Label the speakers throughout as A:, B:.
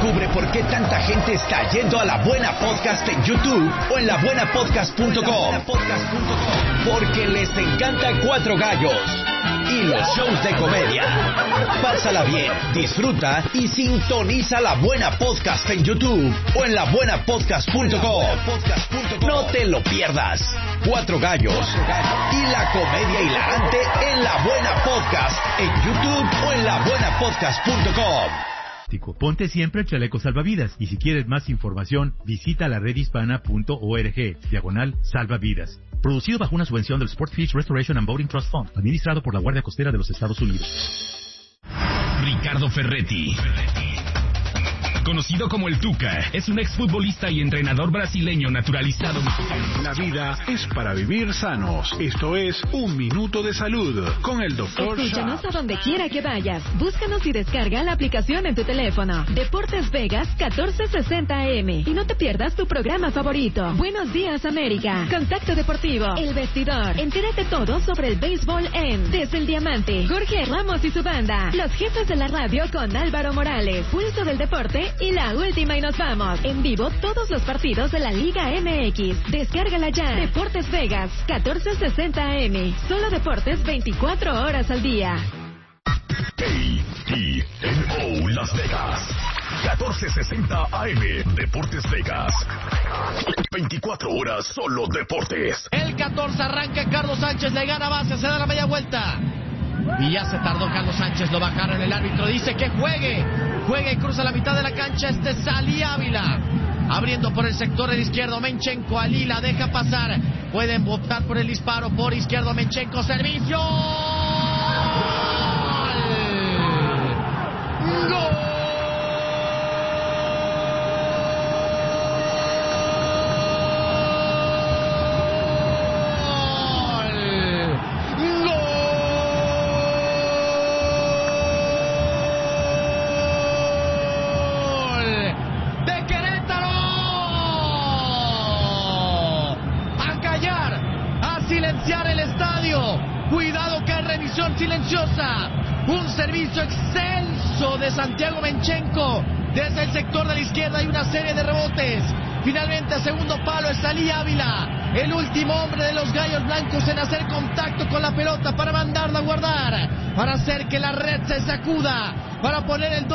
A: Descubre por qué tanta gente está yendo a La Buena Podcast en YouTube o en labuenapodcast.com. Porque les encanta Cuatro Gallos y los shows de comedia. Pásala bien, disfruta y sintoniza La Buena Podcast en YouTube o en labuenapodcast.com. No te lo pierdas. Cuatro Gallos y la comedia hilarante en La Buena Podcast en YouTube o en labuenapodcast.com.
B: Ponte siempre el chaleco salvavidas y si quieres más información visita la redhispana.org/salvavidas. Producido bajo una subvención del Sportfish Restoration and Boating Trust Fund, administrado por la Guardia Costera de los Estados Unidos.
C: Ricardo Ferretti, conocido como el Tuca, es un exfutbolista y entrenador brasileño naturalizado mexicano.
D: La vida es para vivir sanos. Esto es Un Minuto de Salud con el Dr.
E: Escúchanos a donde quiera que vayas. Búscanos y descarga la aplicación en tu teléfono. Deportes Vegas 1460 AM. Y no te pierdas tu programa favorito. Buenos Días América. Contacto Deportivo. El Vestidor. Entérate todo sobre el béisbol en Desde el Diamante. Jorge Ramos y su banda. Los jefes de la radio con Álvaro Morales. Pulso del Deporte. Y la última y nos vamos. En vivo todos los partidos de la Liga MX. Descárgala ya. Deportes Vegas 1460 AM. Solo deportes 24 horas al día.
C: KTNO Las Vegas 1460 AM. Deportes Vegas. 24 horas solo deportes.
F: El 14 arranca Carlos Sánchez, le gana base, se da la media vuelta. Y ya se tardó Carlos Sánchez, lo bajaron, el árbitro dice que juegue y cruza la mitad de la cancha Salí Ávila. Abriendo por el sector del izquierdo, Menchenko, Ali la deja pasar. Pueden optar por el disparo por izquierdo, Menchenko, servicio. ¡Gol! El estadio, cuidado que hay revisión silenciosa, un servicio excelso de Santiago Menchenko desde el sector de la izquierda, hay una serie de rebotes, finalmente a segundo palo es Salí Ávila, el último hombre de los Gallos Blancos en hacer contacto con la pelota para mandarla a guardar, para hacer que la red se sacuda, para poner el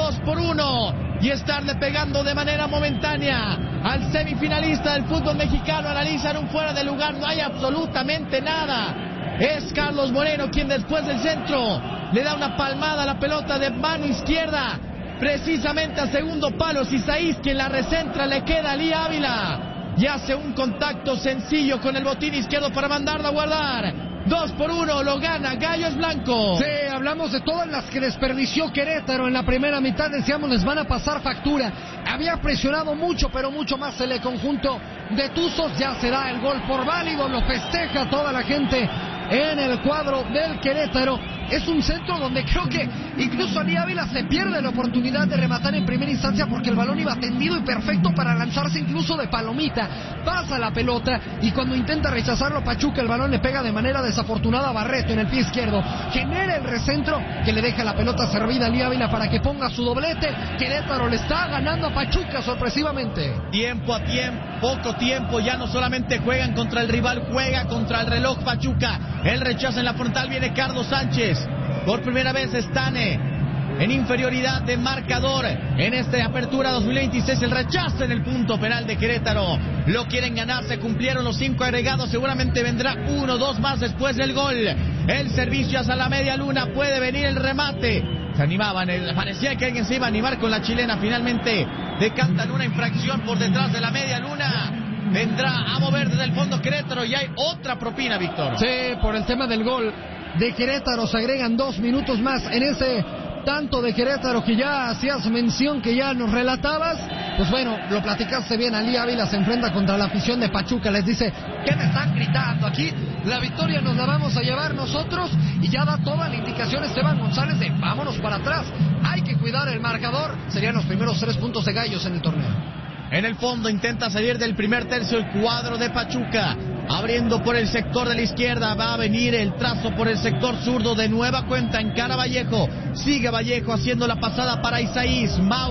F: 2-1 y estarle pegando de manera momentánea al semifinalista del fútbol mexicano. Analizan un fuera de lugar, no hay absolutamente nada. Es Carlos Moreno quien después del centro le da una palmada a la pelota de mano izquierda, precisamente a segundo palo. Isaías quien la recentra, le queda a Salí Ávila y hace un contacto sencillo con el botín izquierdo para mandarla a guardar. 2-1, lo gana Gallos Blancos.
G: Sí, hablamos de todas las que desperdició Querétaro en la primera mitad, decíamos les van a pasar factura. Había presionado mucho, pero mucho más el conjunto de Tuzos. Ya se da el gol por válido, lo festeja toda la gente en el cuadro del Querétaro. Es un centro donde creo que incluso Salí Ávila se pierde la oportunidad de rematar en primera instancia porque el balón iba tendido y perfecto para lanzarse incluso de palomita. Pasa la pelota y cuando intenta rechazarlo Pachuca, el balón le pega de manera desafortunada a Barreto en el pie izquierdo. Genera el recentro que le deja la pelota servida a Salí Ávila para que ponga su doblete. Querétaro le está ganando a Pachuca sorpresivamente.
F: Tiempo a tiempo, poco tiempo, ya no solamente juegan contra el rival, juega contra el reloj Pachuca. El rechazo en la frontal, viene Carlos Sánchez. Por primera vez están en inferioridad de marcador en esta apertura 2026. El rechazo en el punto penal de Querétaro. Lo quieren ganar, se cumplieron los 5 agregados. Seguramente vendrá 1 o 2 más después del gol. El servicio hacia la media luna, puede venir el remate. Se animaban, parecía que alguien se iba a animar con la chilena. Finalmente decantan una infracción por detrás de la media luna. Vendrá a mover desde el fondo Querétaro y hay otra propina, Víctor.
G: Sí, por el tema del gol de Querétaro se agregan 2 minutos más en ese tanto de Querétaro que ya hacías mención, que ya nos relatabas. Pues bueno, lo platicaste bien. Salí Ávila se enfrenta contra la afición de Pachuca, les dice: ¿qué me están gritando? Aquí la victoria nos la vamos a llevar nosotros, y ya da toda la indicación Esteban González de vámonos para atrás, hay que cuidar el marcador. Serían los primeros 3 puntos de Gallos en el torneo.
F: En el fondo intenta salir del primer tercio el cuadro de Pachuca, abriendo por el sector de la izquierda. Va a venir el trazo por el sector zurdo de nueva cuenta en cara Vallejo. Sigue Vallejo haciendo la pasada para Isaías.